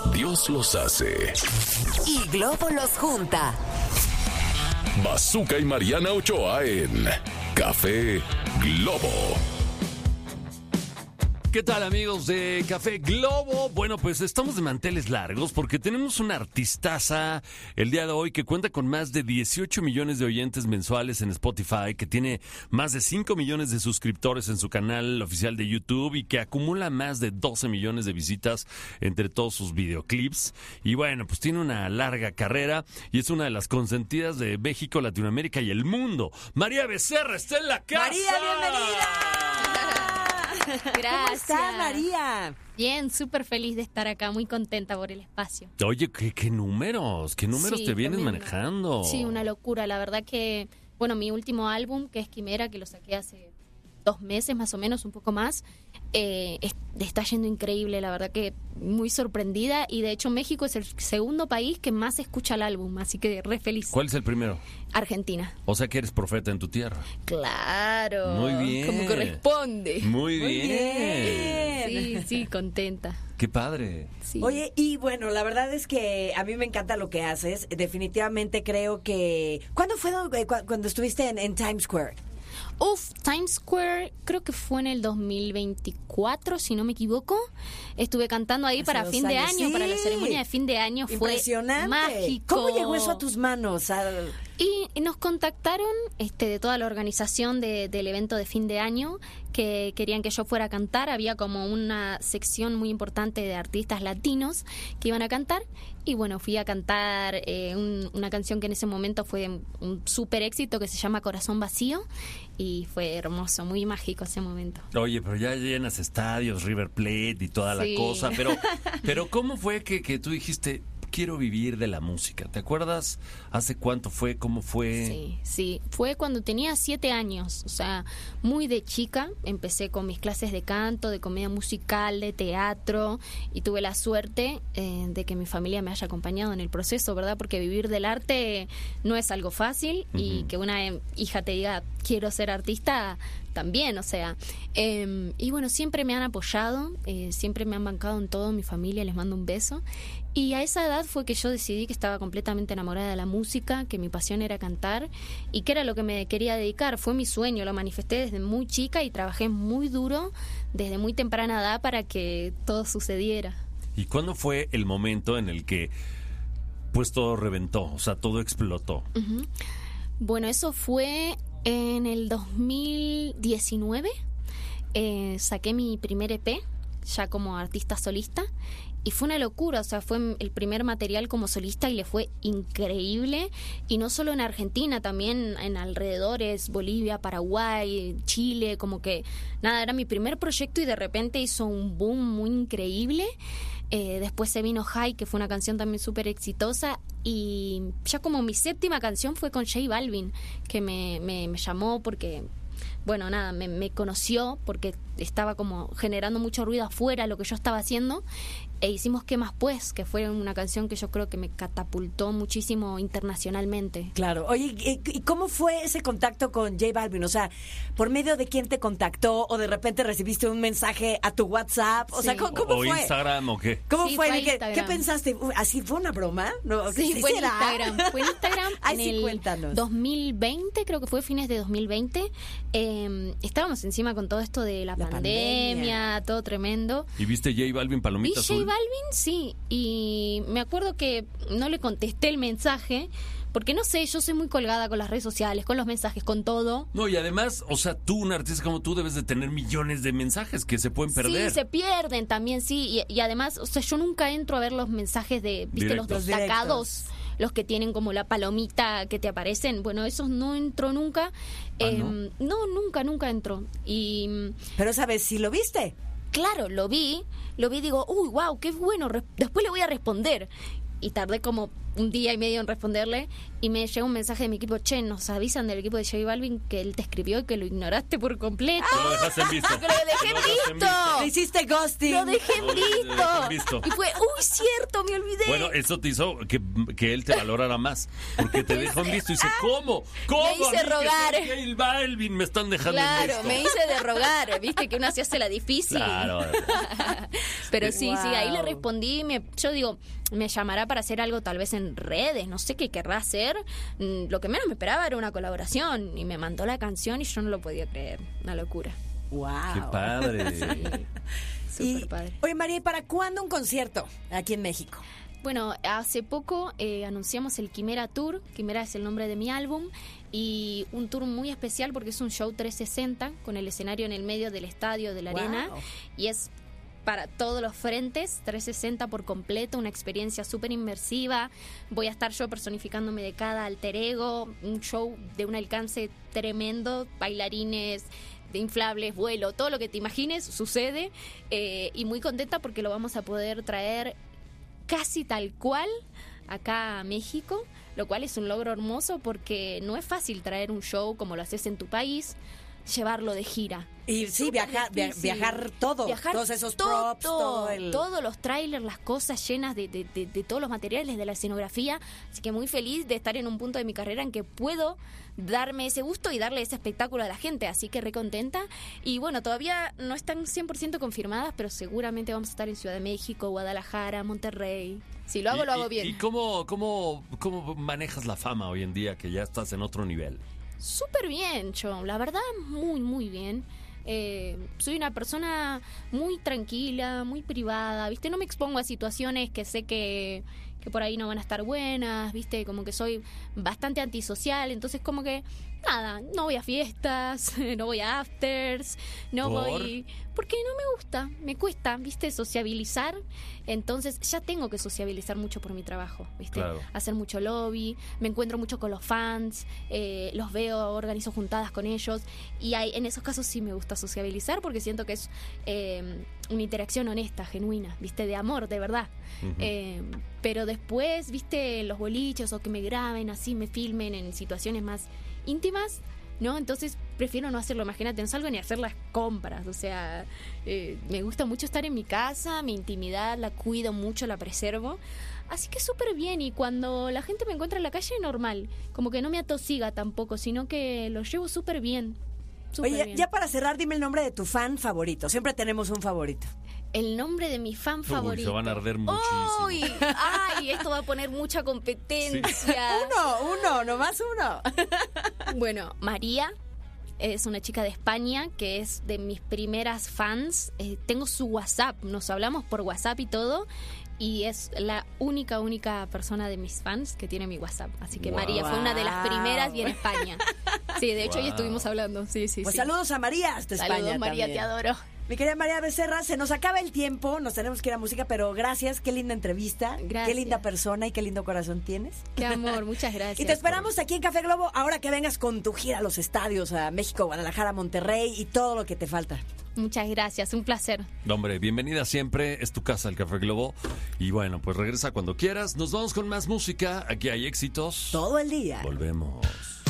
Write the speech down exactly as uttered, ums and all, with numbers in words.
Dios los hace. Y Globo los junta. Bazooka y Mariana Ochoa en Café Globo. ¿Qué tal, amigos de Café Globo? Bueno, pues estamos de manteles largos porque tenemos una artistaza el día de hoy que cuenta con más de dieciocho millones de oyentes mensuales en Spotify, que tiene más de cinco millones de suscriptores en su canal oficial de YouTube y que acumula más de doce millones de visitas entre todos sus videoclips. Y bueno, pues tiene una larga carrera y es una de las consentidas de México, Latinoamérica y el mundo. María Becerra está en la casa. ¡María, bienvenida! Gracias. ¿Cómo estás, María? Bien, súper feliz de estar acá, muy contenta por el espacio. Oye, ¿qué, qué números? ¿Qué números Sí, te vienes tremendo. manejando? Sí, una locura. La verdad que, bueno, mi último álbum, que es Quimera, que lo saqué hace dos meses más o menos, un poco más, eh, es- está yendo increíble. La verdad que muy sorprendida. Y de hecho México es el segundo país que más escucha el álbum, así que re feliz. ¿Cuál es el primero? Argentina. O sea que eres profeta en tu tierra. Claro. Muy bien. Como corresponde. Muy, Muy bien. bien. Sí, sí, contenta. Qué padre. Sí. Oye, y bueno, la verdad es que a mí me encanta lo que haces. Definitivamente creo que... ¿Cuándo fue eh, cu- cuando estuviste en, en Times Square? Uf, Times Square, creo que fue en el dos mil veinticuatro, si no me equivoco. Estuve cantando ahí Hace para dos fin de años, año, sí. para la ceremonia de fin de año. Fue Impresionante. mágico. ¿Cómo llegó eso a tus manos? A- Y nos contactaron este, de toda la organización de- del evento de fin de año, que querían que yo fuera a cantar. Había como una sección muy importante de artistas latinos que iban a cantar. Y bueno, fui a cantar eh, un- una canción que en ese momento fue un súper éxito, que se llama Corazón Vacío. Y fue hermoso, muy mágico ese momento. Oye, pero ya llenas estadios, River Plate y toda Sí. la cosa. Pero, pero ¿cómo fue que, que tú dijiste, quiero vivir de la música? ¿Te acuerdas hace cuánto fue? ¿Cómo fue? Sí, sí. Fue cuando tenía siete años, o sea, muy de chica. Empecé con mis clases de canto, de comedia musical, de teatro, y tuve la suerte eh, de que mi familia me haya acompañado en el proceso, ¿verdad? Porque vivir del arte no es algo fácil, y Ujú. que una eh, hija te diga, quiero ser artista, también, o sea. eh, y bueno, siempre me han apoyado, eh, siempre me han bancado en todo, mi familia, les mando un beso. Y a esa edad fue que yo decidí que estaba completamente enamorada de la música, que mi pasión era cantar y que era lo que me quería dedicar. Fue mi sueño, lo manifesté desde muy chica y trabajé muy duro desde muy temprana edad para que todo sucediera. ¿Y cuándo fue el momento en el que pues todo reventó? O sea, todo explotó. Ujú. Bueno, eso fue en el dos mil diecinueve. Eh, saqué mi primer E P ya como artista solista y fue una locura, o sea, fue el primer material como solista y le fue increíble, y no solo en Argentina, también en alrededores, Bolivia, Paraguay, Chile, como que nada, era mi primer proyecto y de repente hizo un boom muy increíble. Eh, después se vino High, que fue una canción también súper exitosa, y ya como mi séptima canción fue con J Balvin, que me, me, me llamó porque, bueno, nada, me, me conoció porque estaba como generando mucho ruido afuera lo que yo estaba haciendo, e hicimos ¿Qué más pues?, que fue una canción que yo creo que me catapultó muchísimo internacionalmente. Claro. Oye, ¿y y cómo fue ese contacto con J Balvin? O sea, ¿por medio de quién te contactó o de repente recibiste un mensaje a tu WhatsApp? O sea, Sí. ¿cómo, cómo ¿O fue? Instagram o qué? ¿Cómo Sí, fue? fue ¿Qué, Instagram. qué pensaste? Uy, ¿así fue una broma? No, Sí, ¿sí fue en será? Instagram. Fue en Instagram Ay, en sí, el cuéntanos. dos mil veinte, creo que fue fines de dos mil veinte. Eh, estábamos encima con todo esto de la, La pandemia, pandemia. todo tremendo. ¿Y viste J Balvin Vi Palomita J Azul? Balvin, sí, y me acuerdo que no le contesté el mensaje, porque no sé, yo soy muy colgada con las redes sociales, con los mensajes, con todo. No, y además, o sea, tú, un artista como tú, debes de tener millones de mensajes que se pueden perder. Sí, se pierden también, sí, y, y además, o sea, yo nunca entro a ver los mensajes de, viste, Directos. los destacados, los que tienen como la palomita que te aparecen. Bueno, esos no entro nunca. Ah, Eh, ¿no? no, nunca, nunca entro. Y mm, Pero sabes, si lo viste. claro, lo vi, lo vi y digo, uy, wow, qué bueno, re- después le voy a responder. y tardé como un día y medio en responderle y me llegó un mensaje de mi equipo, che, nos avisan del equipo de J Balvin que él te escribió y que lo ignoraste por completo. Que lo dejaste en visto. Que lo dejé en visto. Le hiciste ghosting. Lo dejé en Lo de- lo dejé en visto. visto. Y fue, uy, cierto, me olvidé. Bueno, eso te hizo que, que él te valorara más. Porque te dejó en visto y dice, ¿cómo? ¿Cómo? Me hice a mí que rogar. soy J Balvin me están dejando en Claro, visto. me hice de rogar, viste que una se hace la difícil. Claro. Pero sí, sí, ahí le Wow. respondí, me, yo digo, me llamará para hacer algo tal vez en redes, no sé qué querrá hacer. Mm, Lo que menos me esperaba era una colaboración y me mandó la canción y yo no lo podía creer, una locura. Wow. Qué padre. Y, Súper padre. oye, María, ¿y para cuándo un concierto aquí en México? Bueno, hace poco eh, anunciamos el Quimera Tour. Quimera es el nombre de mi álbum. Y un tour muy especial porque es un show trescientos sesenta con el escenario en el medio del estadio, de la Wow. arena. Y es para todos los frentes, trescientos sesenta por completo, una experiencia súper inmersiva. Voy a estar yo personificándome de cada alter ego. Un show de un alcance tremendo, bailarines, de inflables, vuelo, todo lo que te imagines sucede. Eh, y muy contenta porque lo vamos a poder traer casi tal cual acá a México, lo cual es un logro hermoso porque no es fácil traer un show como lo haces en tu país, llevarlo de gira. Y sí, Súper viajar, via- difícil. viajar todo, Viajar todos esos todo, props, todo el... todos los trailers, las cosas llenas de, de, de, de todos los materiales de la escenografía. Así que muy feliz de estar en un punto de mi carrera en que puedo darme ese gusto y darle ese espectáculo a la gente. Así que re contenta. Y bueno, todavía no están cien por ciento confirmadas, pero seguramente vamos a estar en Ciudad de México, Guadalajara, Monterrey. Si lo hago, Y- lo hago y- bien. ¿Y cómo, cómo, cómo manejas la fama hoy en día que ya estás en otro nivel? Súper bien, yo, la verdad, muy, muy bien. Eh, soy una persona muy tranquila, muy privada, ¿viste? No me expongo a situaciones que sé que, que por ahí no van a estar buenas, ¿viste? Como que soy bastante antisocial, entonces como que, nada, no voy a fiestas, no voy a afters, no ¿Por? voy... Porque no me gusta, me cuesta, ¿viste? Sociabilizar, entonces ya tengo que sociabilizar mucho por mi trabajo, ¿viste? Claro. Hacer mucho lobby, me encuentro mucho con los fans, eh, los veo, organizo juntadas con ellos y hay, en esos casos sí me gusta sociabilizar porque siento que es eh, una interacción honesta, genuina, ¿viste? De amor, de verdad. Ujú. Eh, pero después, ¿viste? Los bolichos o que me graben así, me filmen en situaciones más íntimas, ¿no? Entonces prefiero no hacerlo. Imagínate, no salgo ni a hacer las compras. O sea, eh, me gusta mucho estar en mi casa, mi intimidad la cuido mucho, la preservo. Así que súper bien. Y cuando la gente me encuentra en la calle, normal. Como que no me atosiga tampoco, sino que lo llevo súper bien. Súper Oye, bien. ya para cerrar, dime el nombre de tu fan favorito. Siempre tenemos un favorito. El nombre de mi fan Uy, favorito. se van a arder muchísimo. ¡Uy! ¡Ay! Esto va a poner mucha competencia. Uno, uno, nomás uno. Bueno, María es una chica de España que es de mis primeras fans. Eh, tengo su WhatsApp, nos hablamos por WhatsApp y todo. Y es la única, única persona de mis fans que tiene mi WhatsApp. Así que Wow. María fue una de las primeras y en España. Sí, de hecho, hoy Wow. estuvimos hablando. Sí, sí, Pues sí. saludos a María hasta Saludos, España María, también. te adoro. Mi querida María Becerra, se nos acaba el tiempo, nos tenemos que ir a música, pero gracias, qué linda entrevista, Gracias. qué linda persona y qué lindo corazón tienes. Qué amor, muchas gracias. Y te esperamos aquí en Café Globo ahora que vengas con tu gira a los estadios, a México, Guadalajara, Monterrey y todo lo que te falta. Muchas gracias, un placer. No, hombre, bienvenida siempre, es tu casa el Café Globo. Y bueno, pues regresa cuando quieras. Nos vamos con más música, aquí hay éxitos. Todo el día. Volvemos.